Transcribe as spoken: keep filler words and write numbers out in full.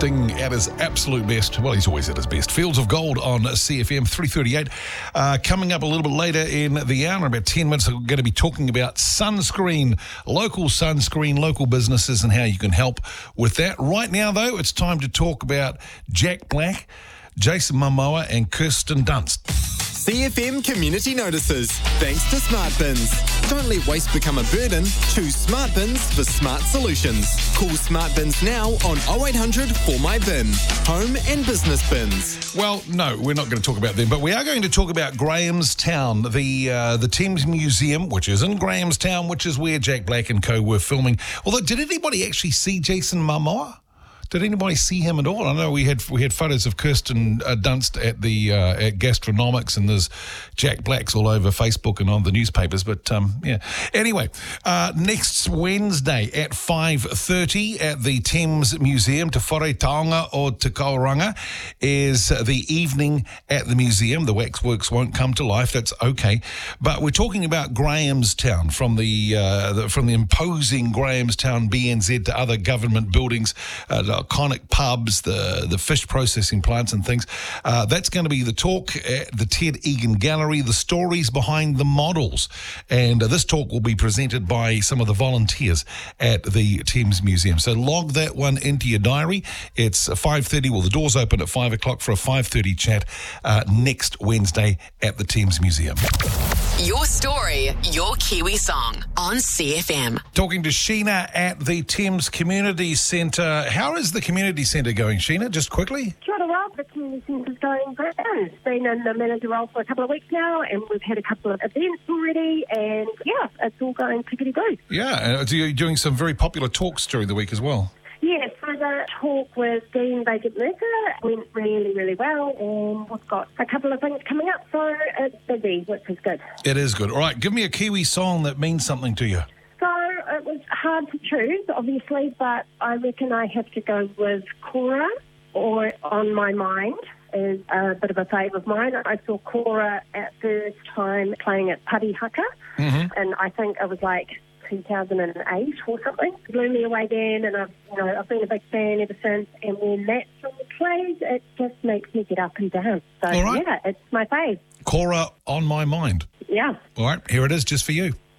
Sting at his absolute best. Well, he's always at his best. Fields of Gold on C F M three thirty-eight. Uh, coming up a little bit later in the hour, in about ten minutes, we're going to be talking about sunscreen, local sunscreen, local businesses and how you can help with that. Right now, though, it's time to talk about Jack Black, Jason Momoa and Kirsten Dunst. C F M Community Notices. Thanks to Smart Bins. Don't let waste become a burden. Choose Smart Bins for smart solutions. Call Smart Bins now on oh eight hundred four my bin. Home and business bins. Well, no, we're not going to talk about them, but we are going to talk about Grahamstown, the uh, the Thames Museum, which is in Grahamstown, which is where Jack Black and co were filming. Although, did anybody actually see Jason Momoa? Did anybody see him at all? I know we had we had photos of Kirsten uh, Dunst at the uh, at Gastronomics, and there's Jack Blacks all over Facebook and on the newspapers. But um, yeah. Anyway, uh, next Wednesday at five thirty at the Thames Museum, Te Whare Taonga o Te Kauranga, is the evening at the museum. The waxworks won't come to life. That's okay. But we're talking about Grahamstown, from the, uh, the from the imposing Grahamstown B N Z to other government buildings. Uh, iconic pubs, the, the fish processing plants and things. Uh, that's going to be the talk at the Ted Egan Gallery, the stories behind the models. And uh, this talk will be presented by some of the volunteers at the Thames Museum. So log that one into your diary. It's five thirty. Well, the doors open at five o'clock for a five thirty chat uh, next Wednesday at the Thames Museum. Your story, your Kiwi song on C F M. Talking to Sheena at the Thames Community Centre. How is the community centre going, Sheena? Just quickly. Kia ora, well, the community centre's going great. It's been in the manager role for a couple of weeks now, and we've had a couple of events already, and yeah, it's all going tickety-boo. Yeah, and you're doing some very popular talks during the week as well. Yeah, so the talk with Dean Baker-Mercer went really, really well, and we've got a couple of things coming up, so it's busy, which is good. It is good. All right, give me a Kiwi song that means something to you. So it was hard to choose, obviously, but I reckon I have to go with Cora, or On My Mind is a bit of a fave of mine. I saw Cora at first time playing at Pari Haka, mm-hmm. and I think it was like two thousand eight or something. It blew me away then, and I've, you know, I've been a big fan ever since. And when that song plays, it just makes me get up and down. So, all right. Yeah, it's my fave. Cora, On My Mind. Yeah. All right, here it is just for you.